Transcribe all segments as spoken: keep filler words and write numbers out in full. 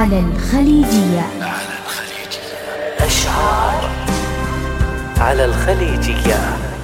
على الخليجية. على الخليجية أشعار على الخليجية.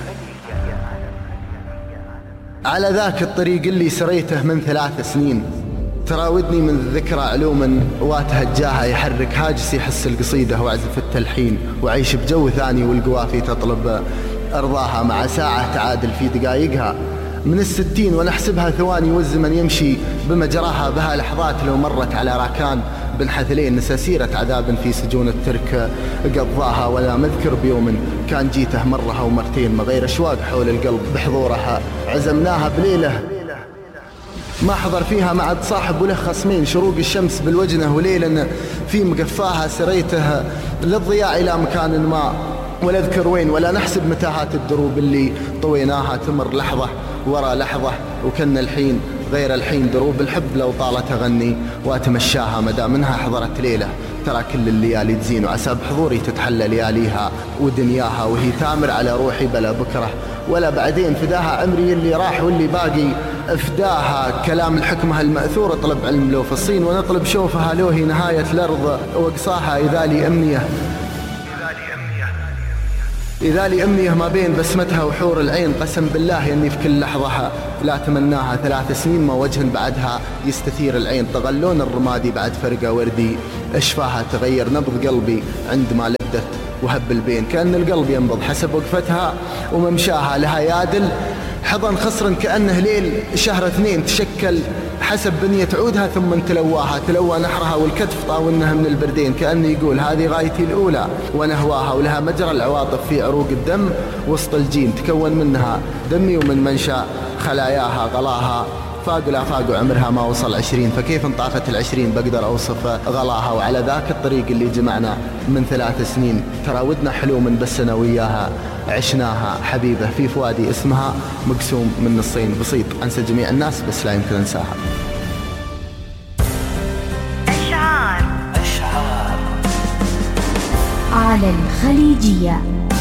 على ذاك الطريق اللي سريته من ثلاث سنين، تراودني من الذكرى علوما واتهجاها، يحرك هاجسي حس القصيدة وعزف التلحين، وعيش بجو ثاني والقوافي تطلب أرضاها، مع ساعة تعادل في دقايقها من الستين، ونحسبها ثواني والزمن يمشي بمجراها، بها لحظات لو مرت على راكان بن حثلين، نسى سيرة عذاب في سجون الترك قضاها، ولا مذكر بيوم كان جيته مرة ومرتين، ما غير أشواق حول القلب بحضورها، عزمناها بليلة ما حضر فيها معد صاحب وله خصمين، شروق الشمس بالوجنة وليلا في مقفاها، سريته للضياء إلى مكان ما ولا أذكر وين، ولا نحسب متاهات الدروب اللي طويناها، تمر لحظة ورا لحظة وكان الحين غير الحين، دروب الحب لو طالت أغني وأتمشاها، مدى منها حضرت ليلة ترى كل الليالي تزين، وعسى بحضوري تتحلى لياليها ودنياها، وهي تامر على روحي بلا بكرة ولا بعدين، فداها عمري اللي راح واللي باقي افداها، كلام الحكمة المأثور طلب علم لو في الصين، ونطلب شوفها لو هي نهاية الأرض وقصاها، إذا لي أمنية إذا لي أمنية ما بين بسمتها وحور العين، قسم بالله أني في كل لحظة لا تمناها، ثلاث سنين ما وجه بعدها يستثير العين، طغلون الرمادي بعد فرقة وردي أشفاها، تغير نبض قلبي عندما لدت وهب البين، كأن القلب ينبض حسب وقفتها وممشاها، لها يادل حضن خصر كأنه ليل شهر اثنين، تشكل حسب بنية عودها ثم تلواها، تلوى نحرها والكتف طاولنها من البردين، كأنه يقول هذه غايتي الأولى ونهواها، ولها مجرى العواطف في عروق الدم وسط الجين، تكون منها دمي ومن منشأ خلاياها غلاها، فاق لا فاق عمرها ما وصل عشرين، فكيف انطافت العشرين بقدر أوصف غلاها، وعلى ذاك الطريق اللي جمعنا من ثلاث سنين، تراودنا حلوم بس أنا وياها عشناها، حبيبة في فؤادي اسمها مقسوم من نصين، بسيط أنسى جميع الناس بس لا يمكن أنساها. أشعار أشعار على الخليجية.